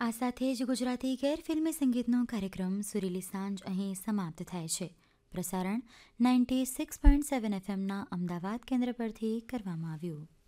આ સાથે જ ગુજરાતી ગેરફિલ્મી સંગીતનો કાર્યક્રમ સુરીલી સાંજ અહીં સમાપ્ત થાય છે. પ્રસારણ 96.7 FMના અમદાવાદ કેન્દ્ર પરથી કરવામાં આવ્યું.